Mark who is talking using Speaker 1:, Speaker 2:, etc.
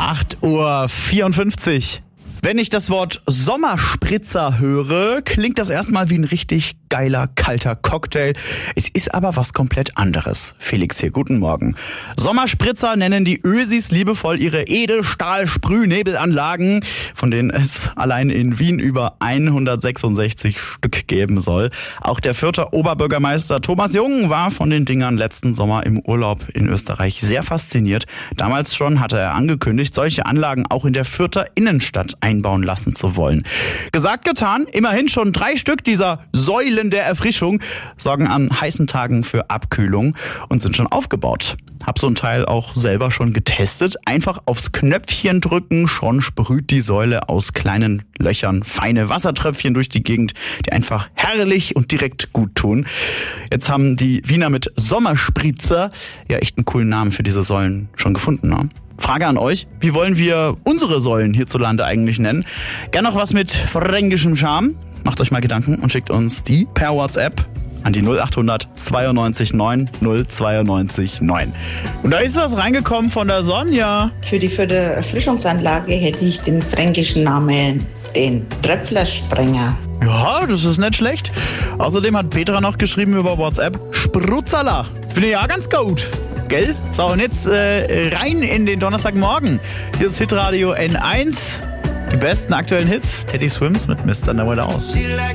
Speaker 1: 8:54 Uhr. Wenn ich das Wort Sommerspritzer höre, klingt das erstmal wie ein richtig geiler, kalter Cocktail. Es ist aber was komplett anderes. Felix hier, guten Morgen. Sommerspritzer nennen die Ösis liebevoll ihre Edelstahl-Sprühnebelanlagen, von denen es allein in Wien über 166 Stück geben soll. Auch der Fürther Oberbürgermeister Thomas Jung war von den Dingern letzten Sommer im Urlaub in Österreich sehr fasziniert. Damals schon hatte er angekündigt, solche Anlagen auch in der Fürther Innenstadt einbauen lassen zu wollen. Gesagt, getan, immerhin schon 3 Stück dieser Säulen der Erfrischung sorgen an heißen Tagen für Abkühlung und sind schon aufgebaut. Hab so ein Teil auch selber schon getestet. Einfach aufs Knöpfchen drücken, schon sprüht die Säule aus kleinen Löchern feine Wassertröpfchen durch die Gegend, die einfach herrlich und direkt gut tun. Jetzt haben die Wiener mit Sommerspritzer ja echt einen coolen Namen für diese Säulen schon gefunden, ne? Frage an euch, wie wollen wir unsere Säulen hierzulande eigentlich nennen? Gern noch was mit fränkischem Charme? Macht euch mal Gedanken und schickt uns die per WhatsApp an die 0800 92 9 092 9. Und da ist was reingekommen von der Sonja.
Speaker 2: Für die Erfrischungsanlage hätte ich den fränkischen Namen, den Tröpflersprenger.
Speaker 1: Ja, das ist nicht schlecht. Außerdem hat Petra noch geschrieben über WhatsApp, Sprutzala. Finde ich ja ganz gut. Gell? So, und jetzt rein in den Donnerstagmorgen. Hier ist Hitradio N1. Die besten aktuellen Hits. Teddy Swims mit Mr. Know It All.